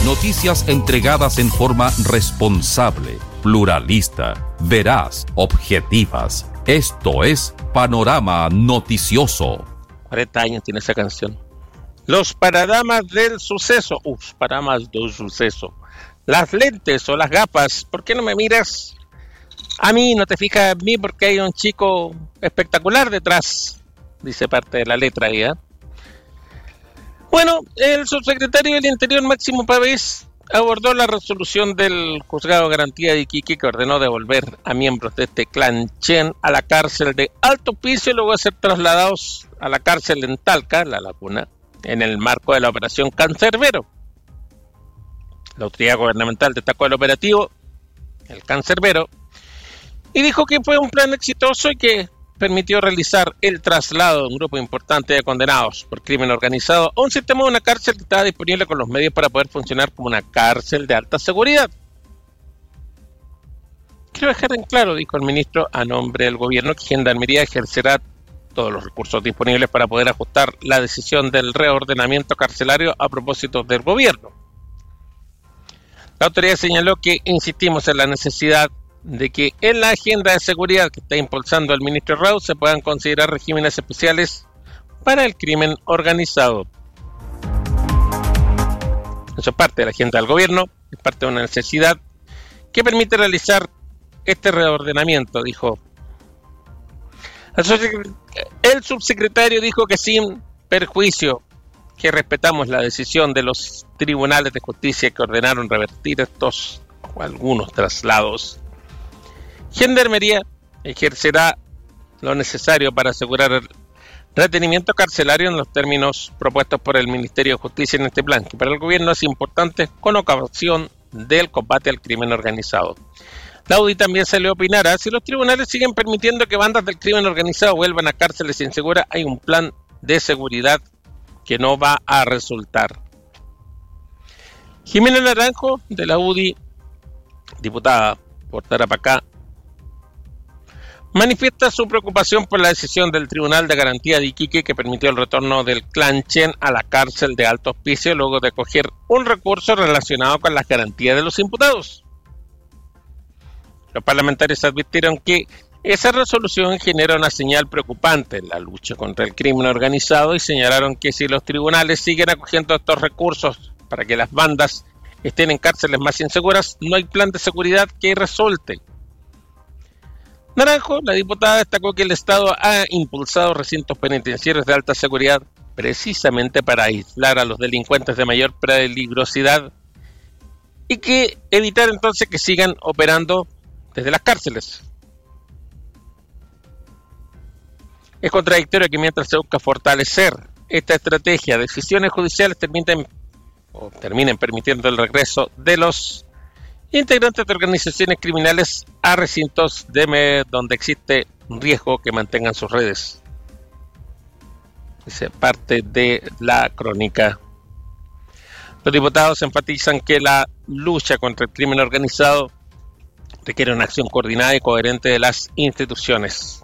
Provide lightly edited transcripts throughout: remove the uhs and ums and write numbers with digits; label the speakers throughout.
Speaker 1: Noticias entregadas en forma responsable, pluralista, veraz, objetivas. Esto es Panorama Noticioso.
Speaker 2: 40 años tiene esa canción. Los paradigmas del suceso. Paradigmas del suceso. Las lentes o las gafas. ¿Por qué no me miras a mí? No te fijas en mí porque hay un chico espectacular detrás. Dice parte de la letra ahí, ¿eh? Bueno, el subsecretario del Interior, Máximo Pavés, abordó la resolución del Juzgado de Garantía de Iquique que ordenó devolver a miembros de este clan Chen a la cárcel de Alto Hospicio y luego de ser trasladados a la cárcel en Talca, La Laguna, en el marco de la operación Cancerbero. La autoridad gubernamental destacó el operativo, el Cancerbero, y dijo que fue un plan exitoso y que permitió realizar el traslado de un grupo importante de condenados por crimen organizado a un sistema de una cárcel que estaba disponible con los medios para poder funcionar como una cárcel de alta seguridad. Quiero dejar en claro, dijo el ministro a nombre del gobierno, que Gendarmería ejercerá todos los recursos disponibles para poder ajustar la decisión del reordenamiento carcelario a propósito del gobierno. La autoridad señaló que insistimos en la necesidad de que en la agenda de seguridad que está impulsando el ministro Raúl se puedan considerar regímenes especiales para el crimen organizado. Eso es parte de la agenda del gobierno, es parte de una necesidad que permite realizar este reordenamiento, dijo. El subsecretario dijo que sin perjuicio que respetamos la decisión de los tribunales de justicia que ordenaron revertir estos o algunos traslados. Gendarmería ejercerá lo necesario para asegurar el retenimiento carcelario en los términos propuestos por el Ministerio de Justicia en este plan, que para el gobierno es importante con ocasión del combate al crimen organizado. La UDI también se le opinará: si los tribunales siguen permitiendo que bandas del crimen organizado vuelvan a cárceles inseguras, hay un plan de seguridad que no va a resultar. Jimena Naranjo, de la UDI, diputada por Tarapacá, manifiesta su preocupación por la decisión del Tribunal de Garantía de Iquique que permitió el retorno del clan Chen a la cárcel de Alto Hospicio luego de acoger un recurso relacionado con las garantías de los imputados. Los parlamentarios advirtieron que esa resolución genera una señal preocupante en la lucha contra el crimen organizado y señalaron que si los tribunales siguen acogiendo estos recursos para que las bandas estén en cárceles más inseguras, no hay plan de seguridad que resulte. Naranjo, la diputada, destacó que el Estado ha impulsado recintos penitenciarios de alta seguridad precisamente para aislar a los delincuentes de mayor peligrosidad y que evitar entonces que sigan operando desde las cárceles. Es contradictorio que mientras se busca fortalecer esta estrategia, decisiones judiciales terminen permitiendo el regreso de los integrantes de organizaciones criminales a recintos donde existe un riesgo que mantengan sus redes. Dice parte de la crónica. Los diputados enfatizan que la lucha contra el crimen organizado requiere una acción coordinada y coherente de las instituciones.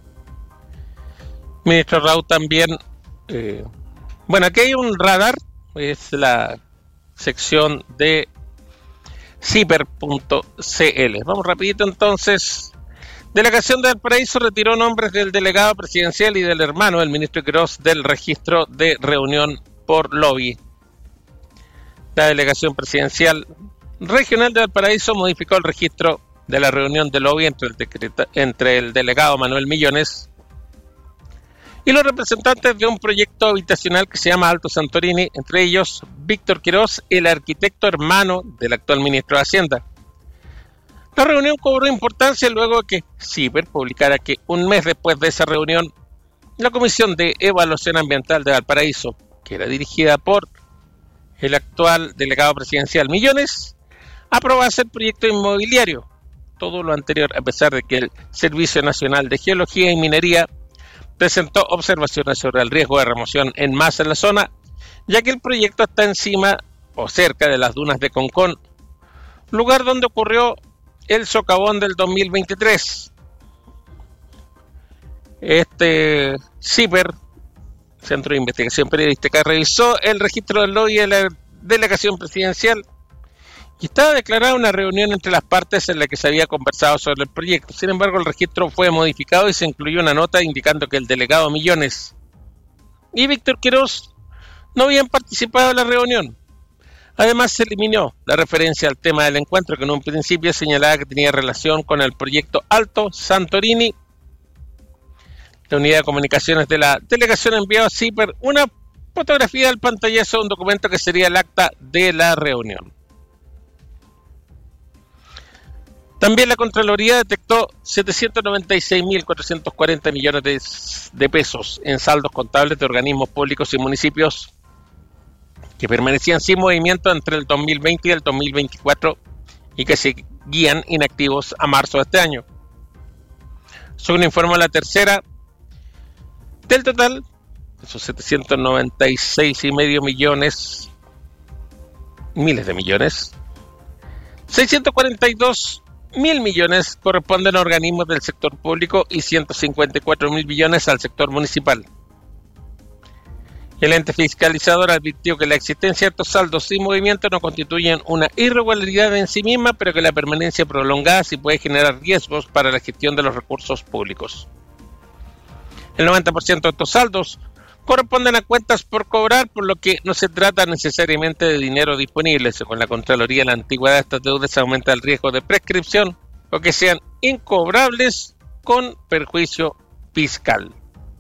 Speaker 2: Ministro Raúl también, aquí hay un radar, es la sección de ciber.cl. Vamos rapidito entonces. Delegación de Valparaíso retiró nombres del delegado presidencial y del hermano del ministro Quirós del registro de reunión por lobby. La delegación presidencial regional de Valparaíso modificó el registro de la reunión de lobby entre el delegado Manuel Millones y los representantes de un proyecto habitacional que se llama Alto Santorini, entre ellos Víctor Quirós, el arquitecto hermano del actual ministro de Hacienda. La reunión cobró importancia luego de que Ciber publicara que un mes después de esa reunión, la Comisión de Evaluación Ambiental de Valparaíso, que era dirigida por el actual delegado presidencial Millones, aprobase el proyecto inmobiliario. Todo lo anterior a pesar de que el Servicio Nacional de Geología y Minería presentó observaciones sobre el riesgo de remoción en masa en la zona, ya que el proyecto está encima o cerca de las dunas de Concón, lugar donde ocurrió el socavón del 2023. CIPER, Centro de Investigación Periodística, revisó el registro del lobby delegación presidencial y estaba declarada una reunión entre las partes en la que se había conversado sobre el proyecto. Sin embargo, el registro fue modificado y se incluyó una nota indicando que el delegado Millones y Víctor Quirós no habían participado en la reunión. Además, se eliminó la referencia al tema del encuentro, que en un principio señalaba que tenía relación con el proyecto Alto Santorini. La unidad de comunicaciones de la delegación envió a CIPER una fotografía del pantallazo de un documento que sería el acta de la reunión. También la Contraloría detectó 796.440 millones de pesos en saldos contables de organismos públicos y municipios que permanecían sin movimiento entre el 2020 y el 2024 y que seguían inactivos a marzo de este año. Según informa la tercera, del total, esos 796,5 millones, miles de millones, 642 1.000 millones corresponden a organismos del sector público y 154.000 millones al sector municipal. El ente fiscalizador advirtió que la existencia de estos saldos sin movimiento no constituyen una irregularidad en sí misma, pero que la permanencia prolongada sí puede generar riesgos para la gestión de los recursos públicos. El 90% de estos saldos corresponden a cuentas por cobrar, por lo que no se trata necesariamente de dinero disponible. Según la Contraloría, en la antigüedad de estas deudas aumenta el riesgo de prescripción o que sean incobrables con perjuicio fiscal.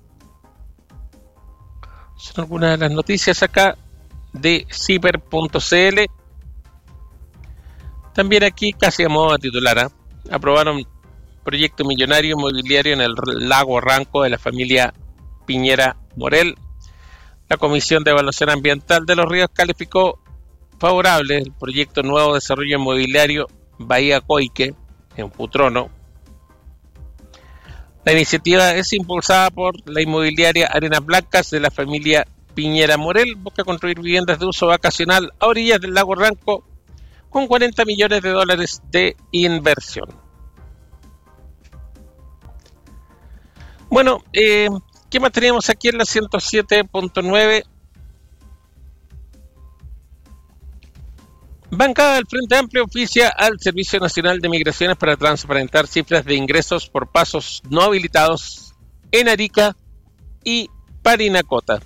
Speaker 2: Son algunas de las noticias acá de ciber.cl. También aquí, casi a modo de titular, aprobaron proyecto millonario inmobiliario en el lago Ranco de la familia Piñera Morel. La Comisión de Evaluación Ambiental de los Ríos calificó favorable el proyecto Nuevo Desarrollo Inmobiliario Bahía Coique en Putrono. La iniciativa es impulsada por la inmobiliaria Arenas Blancas de la familia Piñera Morel. Busca construir viviendas de uso vacacional a orillas del lago Ranco con $40 millones de inversión. Bueno, ¿qué más teníamos aquí en la 107.9? Bancada del Frente Amplio oficia al Servicio Nacional de Migraciones para transparentar cifras de ingresos por pasos no habilitados en Arica y Parinacota.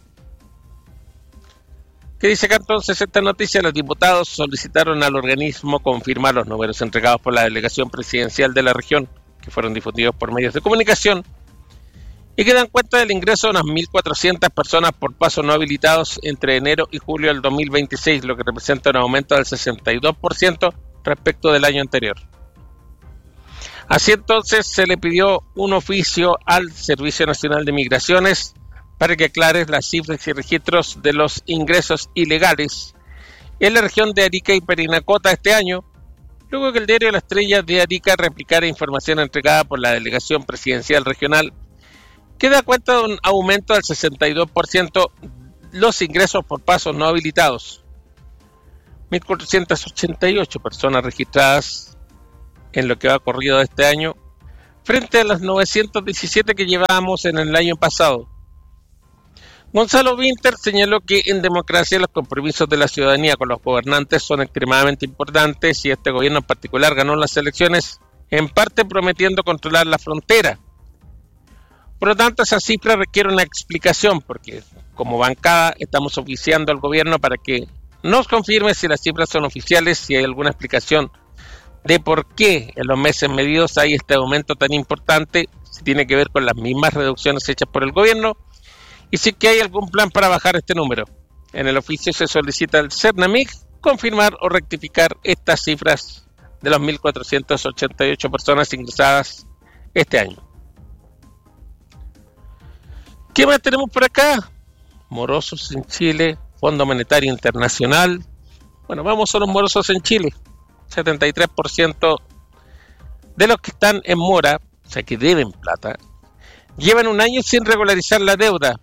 Speaker 2: ¿Qué dice acá entonces esta noticia? Los diputados solicitaron al organismo confirmar los números entregados por la delegación presidencial de la región, que fueron difundidos por medios de comunicación, y que dan cuenta del ingreso de unas 1.400 personas por pasos no habilitados entre enero y julio del 2026, lo que representa un aumento del 62% respecto del año anterior. Así entonces se le pidió un oficio al Servicio Nacional de Migraciones para que aclare las cifras y registros de los ingresos ilegales en la región de Arica y Parinacota este año, luego que el diario La Estrella de Arica replicara información entregada por la delegación presidencial regional que da cuenta de un aumento del 62% los ingresos por pasos no habilitados. 1.488 personas registradas en lo que va corrido de este año, frente a las 917 que llevábamos en el año pasado. Gonzalo Winter señaló que en democracia los compromisos de la ciudadanía con los gobernantes son extremadamente importantes y este gobierno en particular ganó las elecciones en parte prometiendo controlar la frontera. Por lo tanto, esa cifra requiere una explicación, porque como bancada estamos oficiando al gobierno para que nos confirme si las cifras son oficiales, si hay alguna explicación de por qué en los meses medidos hay este aumento tan importante, si tiene que ver con las mismas reducciones hechas por el gobierno, y si que hay algún plan para bajar este número. En el oficio se solicita al CERNAMIG confirmar o rectificar estas cifras de las 1.488 personas ingresadas este año. ¿Qué más tenemos por acá? Morosos en Chile, Fondo Monetario Internacional. Bueno, vamos a los morosos en Chile. 73% de los que están en mora, o sea que deben plata, llevan un año sin regularizar la deuda.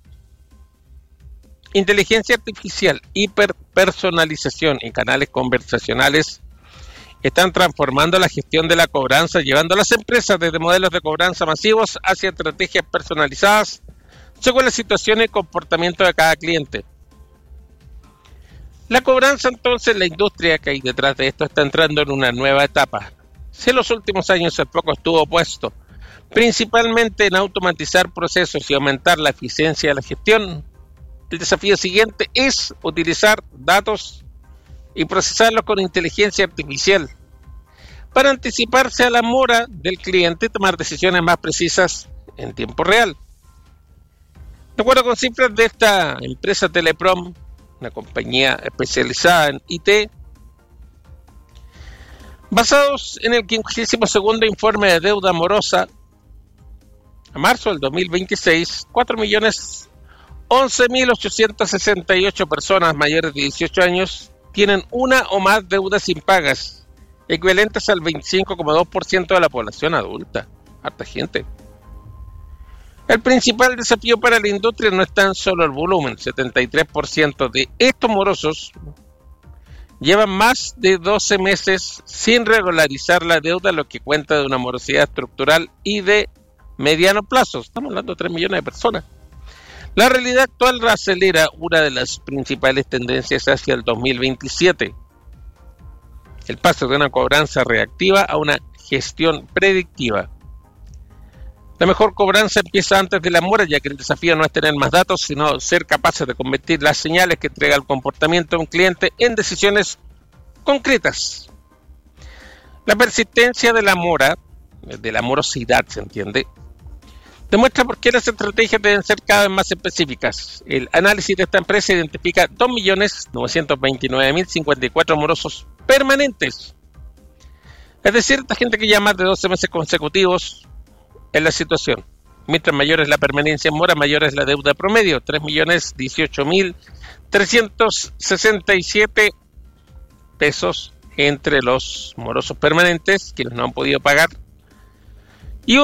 Speaker 2: Inteligencia artificial, hiperpersonalización y canales conversacionales están transformando la gestión de la cobranza, llevando a las empresas desde modelos de cobranza masivos hacia estrategias personalizadas según la situación y comportamiento de cada cliente. La cobranza, entonces, la industria que hay detrás de esto está entrando en una nueva etapa. Si en los últimos años el foco estuvo puesto principalmente en automatizar procesos y aumentar la eficiencia de la gestión, el desafío siguiente es utilizar datos y procesarlos con inteligencia artificial para anticiparse a la mora del cliente y tomar decisiones más precisas en tiempo real. De acuerdo con cifras de esta empresa Teleprom, una compañía especializada en IT, basados en el 52º informe de deuda morosa, a marzo del 2026, 4.011.868 personas mayores de 18 años tienen una o más deudas impagas, equivalentes al 25,2% de la población adulta. Harta gente. El principal desafío para la industria no es tan solo el volumen. 73% de estos morosos llevan más de 12 meses sin regularizar la deuda, lo que cuenta de una morosidad estructural y de mediano plazo. Estamos hablando de 3 millones de personas. La realidad actual acelera una de las principales tendencias hacia el 2027. El paso de una cobranza reactiva a una gestión predictiva. La mejor cobranza empieza antes de la mora, ya que el desafío no es tener más datos, sino ser capaces de convertir las señales que entrega el comportamiento de un cliente en decisiones concretas. La persistencia de la mora, de la morosidad, se entiende, demuestra por qué las estrategias deben ser cada vez más específicas. El análisis de esta empresa identifica 2.929.054 morosos permanentes. Es decir, esta gente que lleva más de 12 meses consecutivos en la situación. Mientras mayor es la permanencia en mora, mayor es la deuda promedio. 3.018.367 pesos entre los morosos permanentes, quienes no han podido pagar, y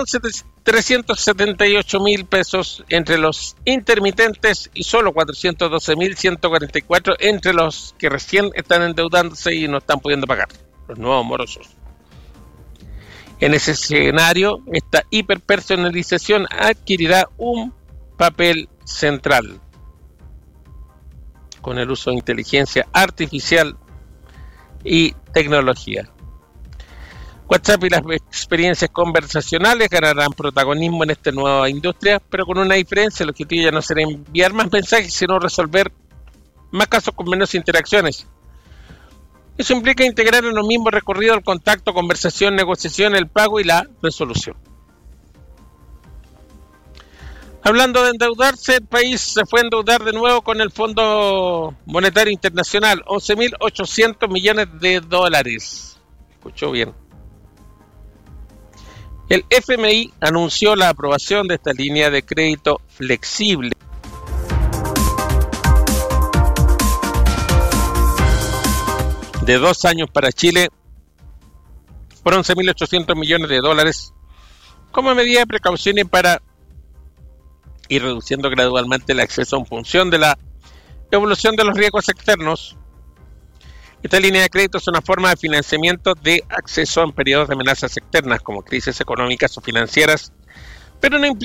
Speaker 2: 1.378.000 pesos entre los intermitentes y solo 412.144 entre los que recién están endeudándose y no están pudiendo pagar, los nuevos morosos. En ese escenario, esta hiperpersonalización adquirirá un papel central con el uso de inteligencia artificial y tecnología. WhatsApp y las experiencias conversacionales ganarán protagonismo en esta nueva industria, pero con una diferencia: el objetivo ya no será enviar más mensajes, sino resolver más casos con menos interacciones. Eso implica integrar en los mismos recorridos el contacto, conversación, negociación, el pago y la resolución. Hablando de endeudarse, el país se fue a endeudar de nuevo con el Fondo Monetario Internacional, 11.800 millones de dólares. Escuchó bien. El FMI anunció la aprobación de esta línea de crédito flexible de 2 años para Chile por 11.800 millones de dólares como medida de precaución y para ir reduciendo gradualmente el acceso en función de la evolución de los riesgos externos. Esta línea de crédito es una forma de financiamiento de acceso en periodos de amenazas externas como crisis económicas o financieras, pero no implica